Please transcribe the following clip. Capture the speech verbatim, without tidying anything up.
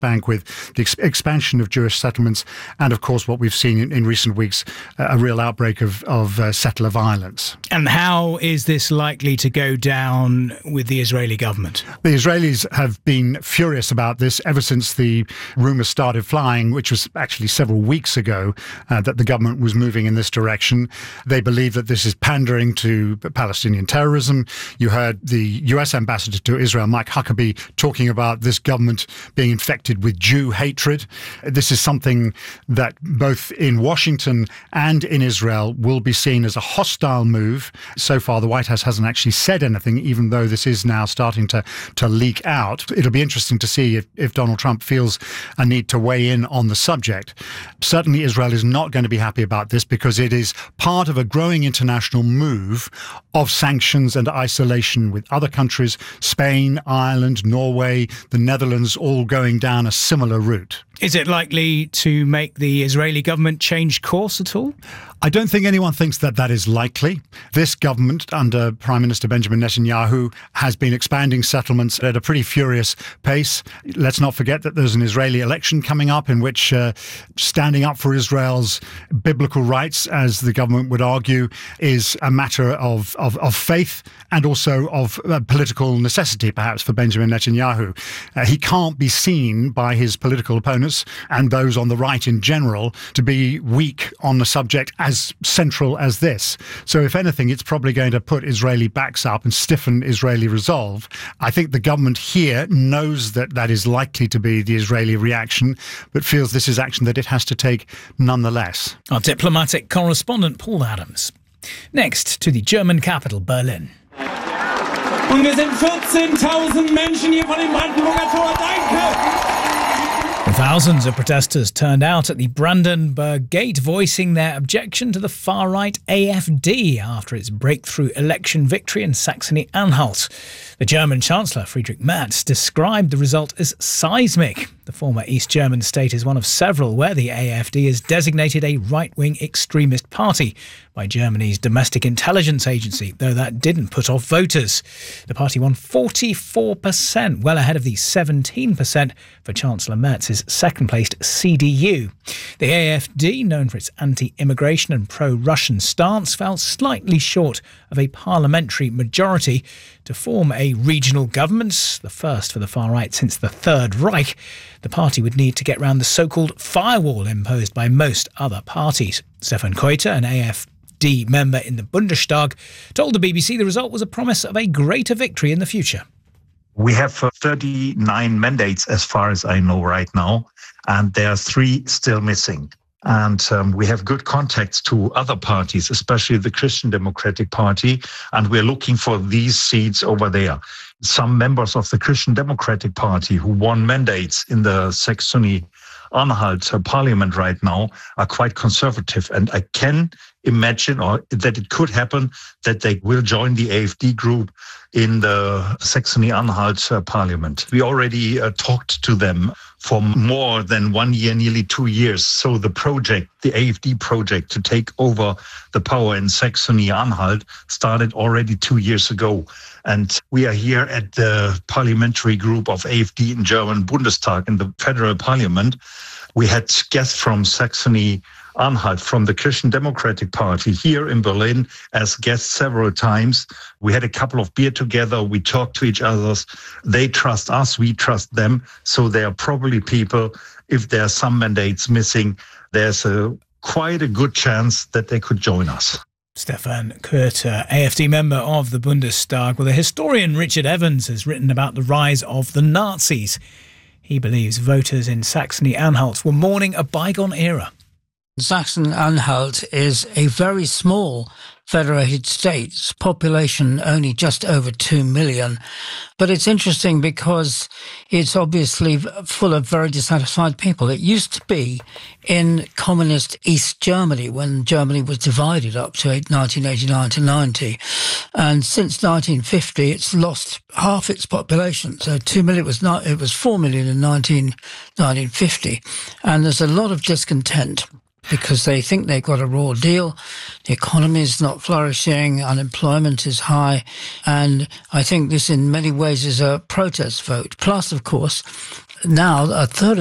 Bank, with the ex- expansion of Jewish settlements, and of course what we've seen in, in recent weeks, uh, a real outbreak of, of uh, settler violence. And how is this likely to go down with the Israeli government? The Israelis have been furious about this ever since the rumours started flying, which was actually several weeks ago, uh, that the government was moving in this direction. They believe that this is pandering to Palestinian terrorism. You heard the U S ambassador to Israel, Mike Huckabee, talking about this government being infected with Jew hatred. This is something that both in Washington and in Israel will be seen as a hostile move. So far, the White House hasn't actually said anything, even though this is now starting to, to leak out. It'll be interesting to see if, if Donald Trump feels a need to weigh in on the subject. Certainly, Israel is not going to be happy about this because it is part of a growing international move of sanctions and isolation, with other countries, Spain, Ireland, Norway, the Netherlands, all going down a similar route. Is it likely to make the Israeli government change course at all? I don't think anyone thinks that that is likely. This government, under Prime Minister Benjamin Netanyahu, has been expanding settlements at a pretty furious pace. Let's not forget that there's an Israeli election coming up in which uh, standing up for Israel's biblical rights, as the government would argue, is a matter of, of, of faith and also of uh, political necessity, perhaps, for Benjamin Netanyahu. Uh, he can't be seen by his political opponents and those on the right in general to be weak on the subject as central as this. So if anything, it's probably going to put Israeli backs up and stiffen Israeli resolve. I think the government here knows that that is likely to be the Israeli reaction, but feels this is action that it has to take nonetheless. Our diplomatic correspondent, Paul Adams. Next to the German capital, Berlin. Und wir sind vierzehntausend Menschen hier vor dem Brandenburger Tor. Danke! Thousands of protesters turned out at the Brandenburg Gate, voicing their objection to the far-right A F D after its breakthrough election victory in Saxony-Anhalt. The German Chancellor, Friedrich Merz, described the result as seismic. The former East German state is one of several where the A F D is designated a right-wing extremist party by Germany's domestic intelligence agency, though that didn't put off voters. The party won forty-four percent, well ahead of the seventeen percent for Chancellor Merz's second-placed C D U. The A F D, known for its anti-immigration and pro-Russian stance, fell slightly short of a parliamentary majority. To form a regional government, the first for the far-right since the Third Reich, the party would need to get round the so-called firewall imposed by most other parties. Stefan Keuter, an A F D member in the Bundestag, told the B B C the result was a promise of a greater victory in the future. We have uh, thirty-nine mandates as far as I know right now, and there are three still missing. And um, we have good contacts to other parties, especially the Christian Democratic Party, and we're looking for these seats over there. Some members of the Christian Democratic Party who won mandates in the Saxony-Anhalt parliament right now are quite conservative, and I can imagine or that it could happen that they will join the A F D group in the Saxony-Anhalt uh, parliament. We already uh, talked to them for more than one year, nearly two years. So the project, the A F D project to take over the power in Saxony-Anhalt started already two years ago. And we are here at the parliamentary group of A F D in German Bundestag in the federal parliament. We had guests from Saxony-Anhalt, from the Christian Democratic Party here in Berlin as guests several times. We had a couple of beer together. We talked to each other. They trust us. We trust them. So there are probably people, if there are some mandates missing, there's a quite a good chance that they could join us. Stefan Keuter, A F D member of the Bundestag. Well, the historian Richard Evans has written about the rise of the Nazis. He believes voters in Saxony-Anhalt were mourning a bygone era. Saxony-Anhalt is a very small federated state, its population only just over two million. But it's interesting because it's obviously full of very dissatisfied people. It used to be in communist East Germany when Germany was divided up to nineteen eighty-nine to ninety. And since nineteen fifty, it's lost half its population. So two million was not, it was four million in nineteen fifty. And there's a lot of discontent. because they think they've got a raw deal. The economy is not flourishing, unemployment is high, and I think this in many ways is a protest vote. Plus, of course, now a third